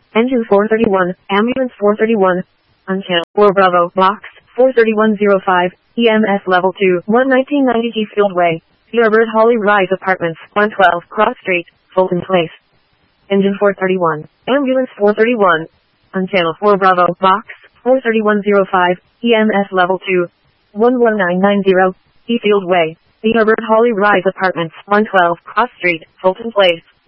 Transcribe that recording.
Engine 431, Ambulance 431, on channel 4 Bravo, Box 43105, EMS Level 2, 1990 G Fieldway, Herbert Holly Rise Apartments, 112 Cross Street, Fulton Place. Engine 431, Ambulance 431, on channel 4 Bravo, Box 43105, EMS Level 2, 11990, E Fieldway, Herbert Holly Rise Apartments, 112 Cross Street, Fulton Place.